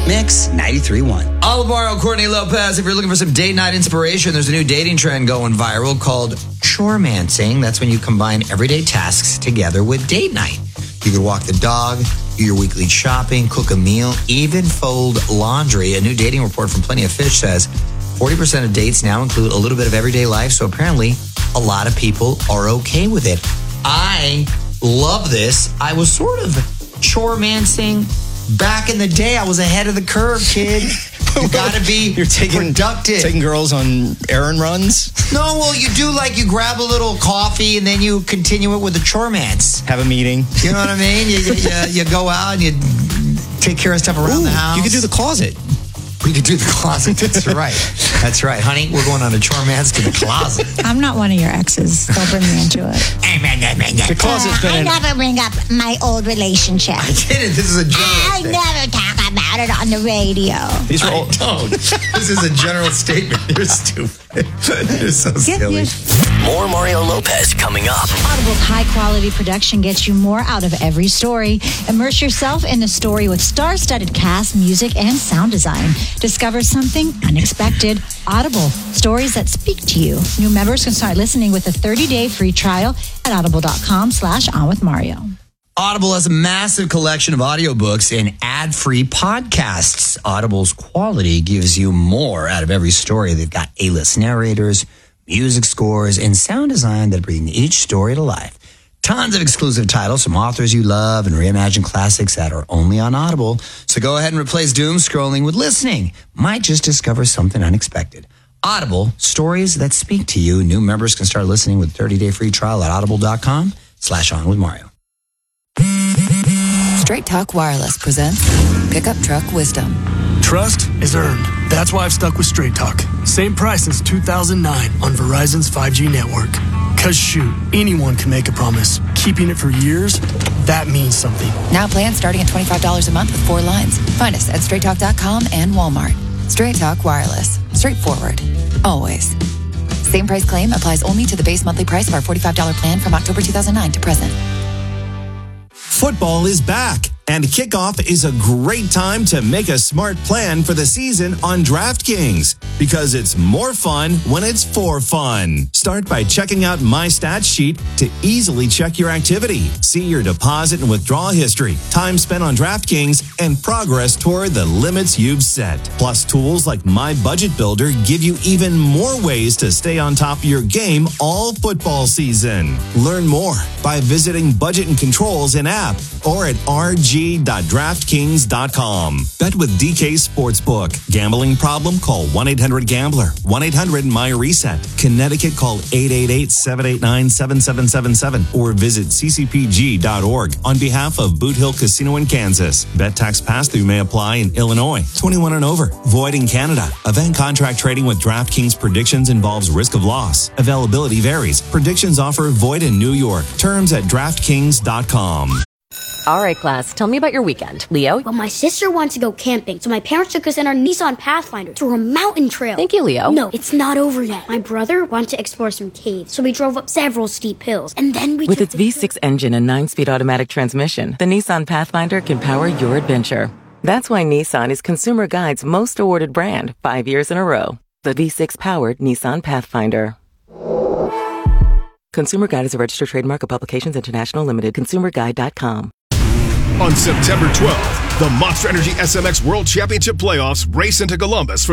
Mix 93.1. Alvaro, Courtney Lopez. If you're looking for some date night inspiration, there's a new dating trend going viral called choremancing. That's when you combine everyday tasks together with date night. You could walk the dog, do your weekly shopping, cook a meal, even fold laundry. A new dating report from Plenty of Fish says 40% of dates now include a little bit of everyday life, so apparently a lot of people are okay with it. I love this. I was sort of choremancing back in the day. I was ahead of the curve, kid. You gotta be productive. Taking girls on errand runs? No, well, you do you grab a little coffee and then you continue it with a choremance. Have a meeting. You know what I mean? You go out and you take care of stuff around the house. You could do the closet. We could do the closet. That's right. That's right. Honey, we're going on a choremance to the closet. I'm not one of your exes. Don't bring me into it. The closet's been I never bring up my old relationship. I didn't. This is a general I never talk about it on the radio. These are I don't. This is a general statement. You're stupid. You're so silly. More Mario Lopez coming up. Audible's high-quality production gets you more out of every story. Immerse yourself in the story with star-studded cast, music, and sound design. Discover something unexpected. Audible, stories that speak to you. New members can start listening with a 30-day free trial at audible.com/onwithmario. Audible has a massive collection of audiobooks and ad-free podcasts. Audible's quality gives you more out of every story. They've got A-list narrators, music scores, and sound design that bring each story to life. Tons of exclusive titles from authors you love and reimagined classics that are only on Audible. So go ahead and replace doom scrolling with listening. Might just discover something unexpected. Audible, stories that speak to you. New members can start listening with 30-day free trial at audible.com/onwithmario. Straight Talk Wireless presents Pickup Truck Wisdom. Trust is earned. That's why I've stuck with Straight Talk. Same price since 2009 on Verizon's 5G network. Cause shoot, anyone can make a promise. Keeping it for years, that means something. Now plans starting at $25 a month with 4 lines. Find us at straighttalk.com and Walmart. Straight Talk Wireless. Straightforward. Always. Same price claim applies only to the base monthly price of our $45 plan from October 2009 to present. Football is back, and kickoff is a great time to make a smart plan for the season on DraftKings, because it's more fun when it's for fun. Start by checking out My Stats Sheet to easily check your activity, see your deposit and withdrawal history, time spent on DraftKings, and progress toward the limits you've set. Plus, tools like My Budget Builder give you even more ways to stay on top of your game all football season. Learn more by visiting Budget and Controls in app or at rg.draftkings.com. Bet with DK Sportsbook. Gambling problem? Call 1-800-GAMBLER. 1-800-MY-RESET. Connecticut, call 888-789-7777 or visit ccpg.org on behalf of Boot Hill Casino in Kansas. Bet tax pass-through may apply in Illinois. 21 and over. Void in Canada. Event contract trading with DraftKings predictions involves risk of loss. Availability varies. Predictions offer void in New York. Terms at DraftKings.com. All right, class, tell me about your weekend. Leo? Well, my sister wants to go camping, so my parents took us in our Nissan Pathfinder through a mountain trail. Thank you, Leo. No, it's not over yet. My brother wanted to explore some caves, so we drove up several steep hills, and then we With its V6 engine and 9-speed automatic transmission, the Nissan Pathfinder can power your adventure. That's why Nissan is Consumer Guide's most awarded brand 5 years in a row. The V6-powered Nissan Pathfinder. Consumer Guide is a registered trademark of Publications International Limited. ConsumerGuide.com. On September 12th, the Monster Energy SMX World Championship Playoffs race into Columbus for